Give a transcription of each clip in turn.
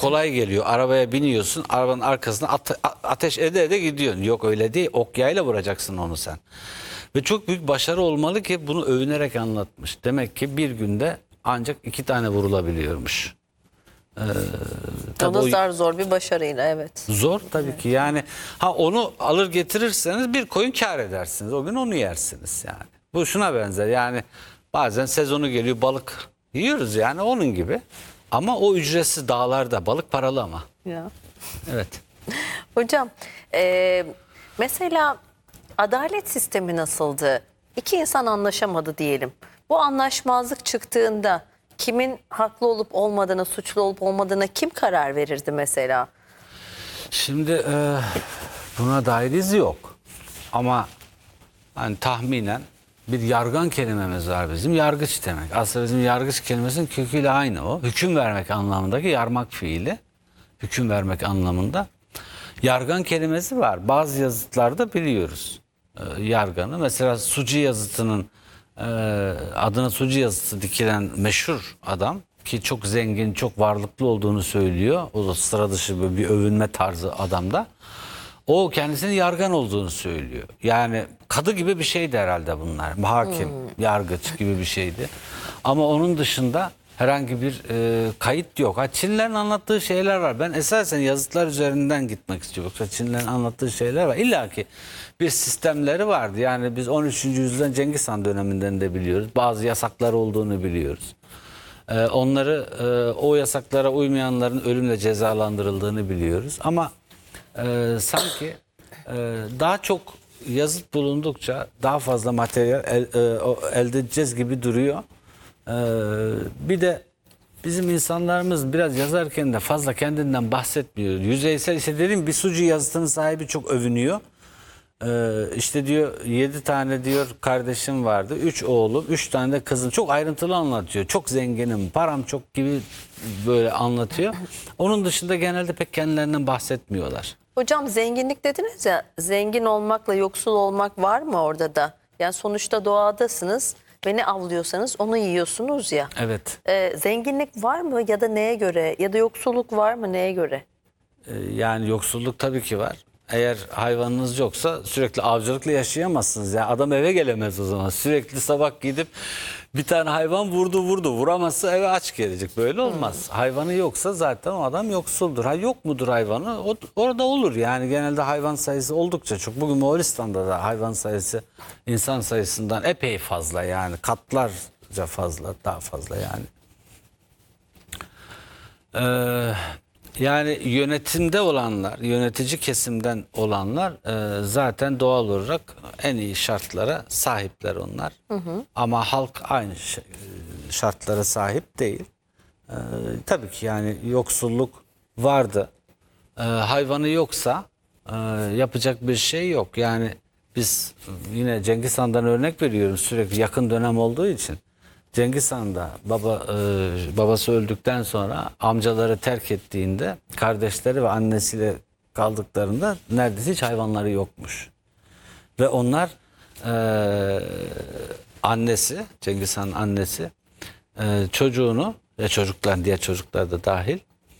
kolay geliyor. Arabaya biniyorsun, arabanın arkasına ateş ede ede gidiyorsun. Yok öyle değil. Ok yayla vuracaksın onu sen. Ve çok büyük başarı olmalı ki bunu övünerek anlatmış. Demek ki bir günde ancak 2 tane vurulabiliyormuş. O da zor bir başarıyla, evet. Zor tabii ki yani. Onu alır getirirseniz bir koyun kâr edersiniz. O gün onu yersiniz yani. Bu şuna benzer yani, bazen sezonu geliyor balık yiyoruz yani, onun gibi. Ama o ücretsiz, dağlarda balık paralı ama. Ya. Evet. Hocam, mesela adalet sistemi nasıldı? İki insan anlaşamadı diyelim. Bu anlaşmazlık çıktığında kimin haklı olup olmadığına, suçlu olup olmadığına kim karar verirdi mesela? Şimdi buna dair iz yok. Ama hani tahminen bir yargan kelimemiz var bizim. Yargıç demek. Aslında bizim yargıç kelimesinin köküyle aynı o. Hüküm vermek anlamındaki yarmak fiili. Hüküm vermek anlamında. Yargan kelimesi var. Bazı yazıtlarda biliyoruz yarganı. Mesela Suci yazıtının adına Suci yazıtı dikilen meşhur adam ki çok zengin, çok varlıklı olduğunu söylüyor. O da sıra dışı bir övünme tarzı adamda. O kendisinin yargan olduğunu söylüyor. Yani kadı gibi bir şeydi herhalde bunlar. Hakim, yargıç gibi bir şeydi. Ama onun dışında herhangi bir kayıt yok. Çinlilerin anlattığı şeyler var. Ben esasen yazıtlar üzerinden gitmek istiyorum. Yoksa Çinlilerin anlattığı şeyler var. İlla ki bir sistemleri vardı. Yani biz 13. yüzyıldan Cengiz Han döneminden de biliyoruz. Bazı yasaklar olduğunu biliyoruz. Onları o yasaklara uymayanların ölümle cezalandırıldığını biliyoruz. Ama sanki daha çok yazıt bulundukça daha fazla materyal elde edeceğiz gibi duruyor. Bir de bizim insanlarımız biraz yazarken de fazla kendinden bahsetmiyor. Yüzeysel, işte dediğim bir Suci yazıtının sahibi çok övünüyor. İşte diyor 7 tane diyor kardeşim vardı, 3 oğlum, 3 tane de kızım. Çok ayrıntılı anlatıyor. Çok zenginim, param çok gibi böyle anlatıyor. Onun dışında genelde pek kendilerinden bahsetmiyorlar. Hocam, zenginlik dediniz ya, zengin olmakla yoksul olmak var mı orada da? Yani sonuçta doğadasınız ve ne avlıyorsanız onu yiyorsunuz ya. Evet. Zenginlik var mı ya da neye göre, ya da yoksulluk var mı neye göre? Yani yoksulluk tabii ki var. Eğer hayvanınız yoksa sürekli avcılıkla yaşayamazsınız. Yani adam eve gelemez o zaman. Sürekli sabah gidip bir tane hayvan vurdu. Vuramazsa eve aç gelecek. Böyle olmaz. Hayvanı yoksa zaten o adam yoksuldur. Yok mudur hayvanı? Orada olur. Yani genelde hayvan sayısı oldukça çok. Bugün Moğolistan'da da hayvan sayısı insan sayısından epey fazla. Yani katlarca fazla, daha fazla yani. Yani yönetimde olanlar, yönetici kesimden olanlar zaten doğal olarak en iyi şartlara sahipler onlar. Ama halk aynı şartlara sahip değil. Tabii ki yani yoksulluk vardı. Hayvanı yoksa yapacak bir şey yok. Yani biz yine Cengiz Han'dan örnek veriyorum, sürekli yakın dönem olduğu için. Cengiz Han da babası öldükten sonra amcaları terk ettiğinde kardeşleri ve annesiyle kaldıklarında neredeyse hiç hayvanları yokmuş. Ve onlar annesi, Cengiz Han'ın annesi çocuğunu ve diğer çocuklar da dahil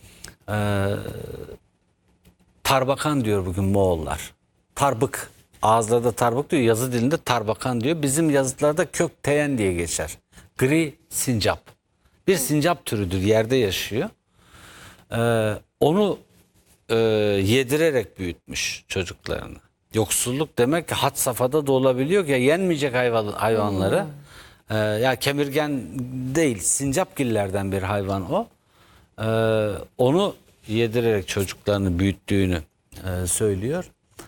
tarbakan diyor bugün Moğollar. Tarbık. Ağızlarda tarbık diyor, yazı dilinde tarbakan diyor. Bizim yazıtlarda kökteyen diye geçer. Gri sincap. Bir sincap türüdür, yerde yaşıyor. Onu yedirerek büyütmüş çocuklarını. Yoksulluk demek ki had safhada da olabiliyor ki yenmeyecek hayvanları. Ya kemirgen değil, sincapgillerden bir hayvan o. Onu yedirerek çocuklarını büyüttüğünü söylüyor.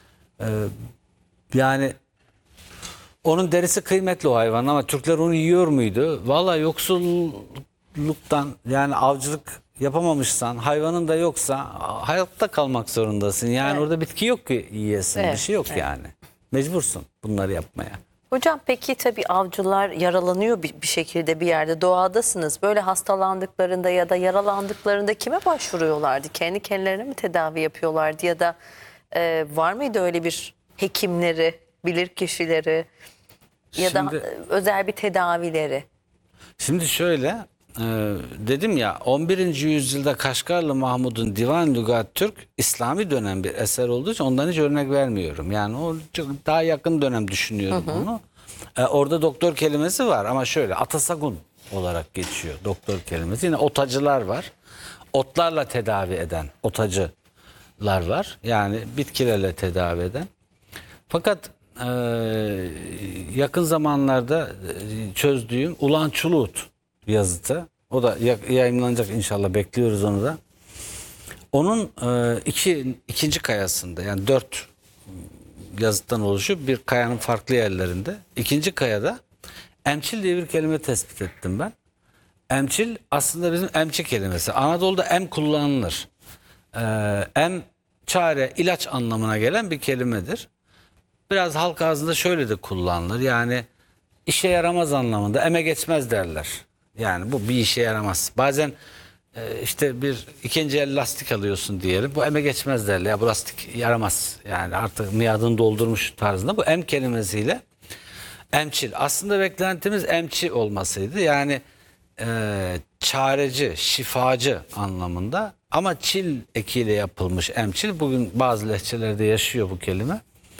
Yani onun derisi kıymetli o hayvan, ama Türkler onu yiyor muydu? Vallahi yoksulluktan, yani avcılık yapamamışsan, hayvanın da yoksa hayatta kalmak zorundasın. Yani Evet. orada bitki yok ki yiyesin, bir Evet, şey yok evet. yani. Mecbursun bunları yapmaya. Hocam, peki tabii avcılar yaralanıyor bir şekilde bir yerde, doğadasınız. Böyle hastalandıklarında ya da yaralandıklarında kime başvuruyorlardı? Kendi kendilerine mi tedavi yapıyorlardı ya da var mıydı öyle bir hekimleri, bilirkişileri ya da Şimdi- özel bir tedavileri? Şimdi şöyle, dedim ya 11. yüzyılda Kaşgarlı Mahmud'un Divan Lügat Türk İslami dönem bir eser olduğu için ondan hiç örnek vermiyorum. Yani o çok daha yakın dönem düşünüyorum onu. Orada doktor kelimesi var ama şöyle Atasagun olarak geçiyor doktor kelimesi. Yine otacılar var. Otlarla tedavi eden otacılar var. Yani bitkilerle tedavi eden. Fakat yakın zamanlarda çözdüğüm Ulan Çuluut yazıtı, o da yayınlanacak inşallah, bekliyoruz onu da. Onun ikinci kayasında, yani 4 yazıttan oluşup bir kayanın farklı yerlerinde, ikinci kayada emçil diye bir kelime tespit ettim ben. Emçil aslında bizim emçi kelimesi. Anadolu'da em kullanılır. Em çare, ilaç anlamına gelen bir kelimedir. Biraz halk ağzında şöyle de kullanılır. Yani işe yaramaz anlamında, eme geçmez derler. Yani bu bir işe yaramaz. Bazen işte bir ikinci el lastik alıyorsun diyelim. Bu eme geçmez derler. Ya bu lastik yaramaz. Yani artık miadını doldurmuş tarzında. Bu em kelimesiyle emçil. Aslında beklentimiz emçi olmasıydı. Yani çareci, şifacı anlamında. Ama çil ekiyle yapılmış emçil. Bugün bazı lehçelerde yaşıyor bu kelime.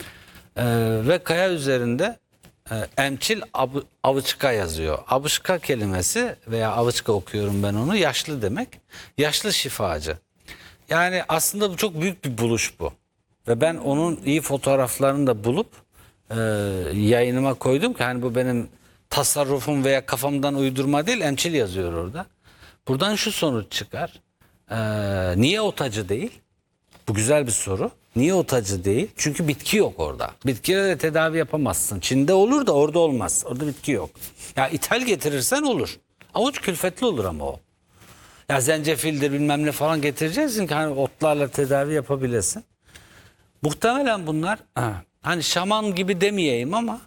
Ve kaya üzerinde emçil avıçka yazıyor. Avıçka kelimesi veya avıçka okuyorum ben onu, yaşlı demek. Yaşlı şifacı. Yani aslında bu çok büyük bir buluş bu. Ve ben onun iyi fotoğraflarını da bulup yayınıma koydum ki hani bu benim tasarrufum veya kafamdan uydurma değil, emçil yazıyor orada. Buradan şu sonuç çıkar. Niye otacı değil? Bu güzel bir soru. Niye otacı değil? Çünkü bitki yok orada. Bitkiyle de tedavi yapamazsın. Çin'de olur da orada olmaz. Orada bitki yok. Ya ithal getirirsen olur. Avuç külfetli olur ama o. Ya zencefildir bilmem ne falan getireceksin ki hani otlarla tedavi yapabilesin. Muhtemelen bunlar hani şaman gibi demeyeyim ama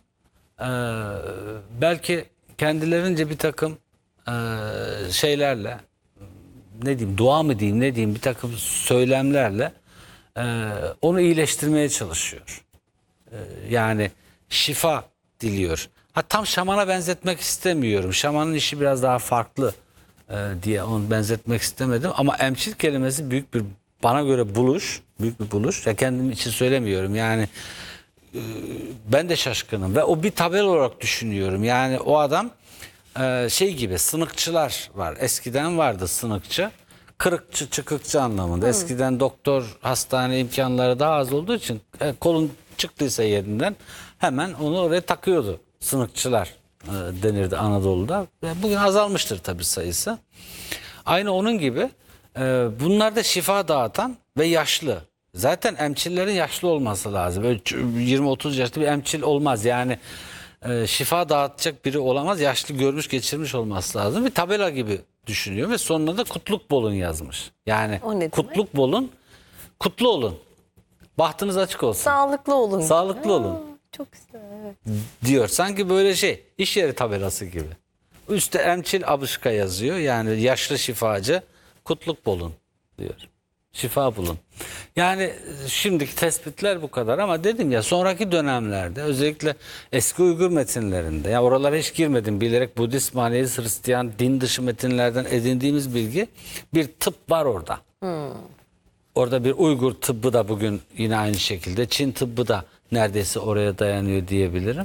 belki kendilerince bir takım şeylerle, ne diyeyim, dua mı diyeyim ne diyeyim, bir takım söylemlerle onu iyileştirmeye çalışıyor. Yani şifa diliyor. Ha, tam şamana benzetmek istemiyorum. Şamanın işi biraz daha farklı diye onu benzetmek istemedim. Ama emçil kelimesi büyük bir, bana göre buluş. Büyük bir buluş. Ya kendim için söylemiyorum. Yani ben de şaşkınım. Ve o bir tabel olarak düşünüyorum. Yani o adam şey gibi, sınıkçılar var. Eskiden vardı sınıkçı. Kırıkçı, çıkıkçı anlamında. Eskiden doktor, hastane imkanları daha az olduğu için kolun çıktıysa yerinden hemen onu oraya takıyordu. Sınıkçılar denirdi Anadolu'da. Bugün azalmıştır tabii sayısı. Aynı onun gibi bunlar da şifa dağıtan ve yaşlı. Zaten emçillerin yaşlı olması lazım. Böyle 20-30 yaşlı bir emçil olmaz. Yani şifa dağıtacak biri olamaz. Yaşlı, görmüş, geçirmiş olması lazım. Bir tabela gibi düşünüyor ve sonuna da kutluk bolun yazmış. Yani O ne demek? kutluk bolun, kutlu olun. Bahtınız açık olsun. Sağlıklı olun. Sağlıklı olun Çok güzel. Evet. diyor. Sanki böyle şey, iş yeri tabelası gibi. Üstte emçil abışka yazıyor. Yani yaşlı şifacı, kutluk bolun diyor. Şifa bulun. Yani şimdiki tespitler bu kadar ama dedim ya, sonraki dönemlerde özellikle eski Uygur metinlerinde, ya oralara hiç girmedim bilerek, Budist, Manevi, Hristiyan, din dışı metinlerden edindiğimiz bilgi, bir tıp var orada. Orada bir Uygur tıbbı da bugün yine aynı şekilde, Çin tıbbı da neredeyse oraya dayanıyor diyebilirim.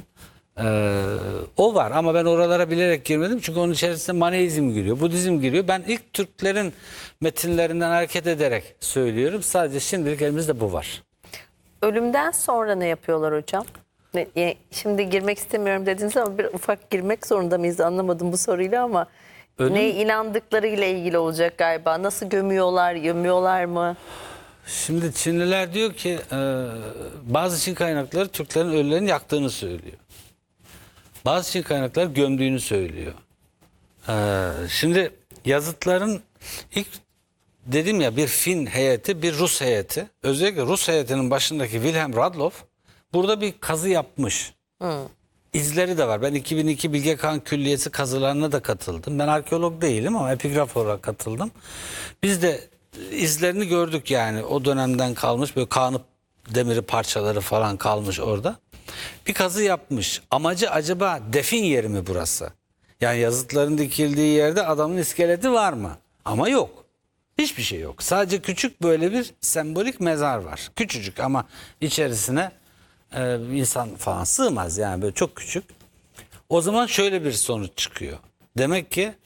O var ama ben oralara bilerek girmedim çünkü onun içerisinde Maneizm giriyor, Budizm giriyor. Ben ilk Türklerin metinlerinden hareket ederek söylüyorum. Sadece şimdilik elimizde bu var. Ölümden sonra ne yapıyorlar hocam? Şimdi girmek istemiyorum dediniz ama bir ufak girmek zorunda mıyız, anlamadım bu soruyla ama neye inandıklarıyla ilgili olacak galiba. Nasıl gömüyorlar mı? Şimdi Çinliler diyor ki bazı Çin kaynakları Türklerin ölülerini yaktığını söylüyor. Bazı Çin kaynakları gömdüğünü söylüyor. Şimdi yazıtların ilk, dedim ya, bir Fin heyeti, bir Rus heyeti. Özellikle Rus heyetinin başındaki Wilhelm Radloff burada bir kazı yapmış. İzleri de var. Ben 2002 Bilge Kağan Külliyesi kazılarına da katıldım. Ben arkeolog değilim ama epigraf olarak katıldım. Biz de izlerini gördük yani. O dönemden kalmış böyle Kağan'ı demiri parçaları falan kalmış orada. Bir kazı yapmış. Amacı acaba defin yeri mi burası? Yani yazıtların dikildiği yerde adamın iskeleti var mı? Ama yok. Hiçbir şey yok. Sadece küçük böyle bir sembolik mezar var. Küçücük ama içerisine insan falan sığmaz yani böyle çok küçük. O zaman şöyle bir sonuç çıkıyor. Demek ki